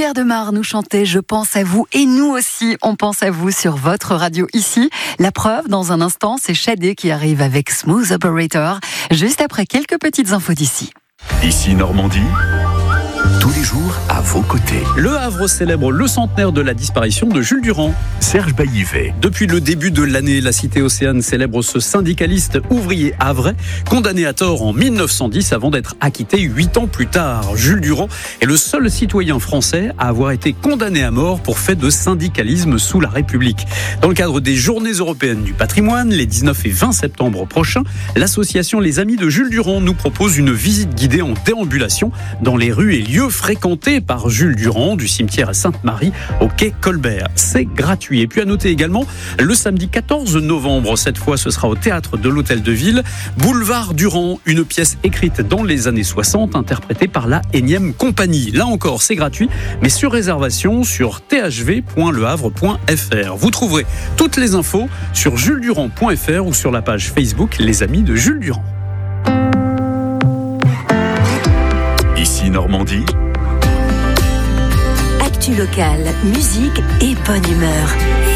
Pierre Demar nous chantait « Je pense à vous » et nous aussi, on pense à vous sur votre radio ici. La preuve, dans un instant, c'est Shadé qui arrive avec Smooth Operator, juste après quelques petites infos d'ici. Ici Normandie, tous les jours à vos côtés. Le Havre célèbre le centenaire de la disparition de Jules Durand. Serge Baillivet. Depuis le début de l'année, la Cité Océane célèbre ce syndicaliste ouvrier havrais, condamné à tort en 1910 avant d'être acquitté 8 ans plus tard. Jules Durand est le seul citoyen français à avoir été condamné à mort pour fait de syndicalisme sous la République. Dans le cadre des Journées européennes du patrimoine, les 19 et 20 septembre prochains, l'association Les Amis de Jules Durand nous propose une visite guidée en déambulation dans les rues et lieux fréquentés par Jules Durand, du cimetière à Sainte-Marie au quai Colbert. C'est gratuit. Et puis à noter également, le samedi 14 novembre, cette fois ce sera au théâtre de l'Hôtel de Ville, Boulevard Durand, une pièce écrite dans les années 60, interprétée par la énième compagnie. Là encore, c'est gratuit, mais sur réservation sur thv.lehavre.fr. Vous trouverez toutes les infos sur julesdurand.fr ou sur la page Facebook Les Amis de Jules Durand. Ici Normandie. Actu locale, musique et bonne humeur.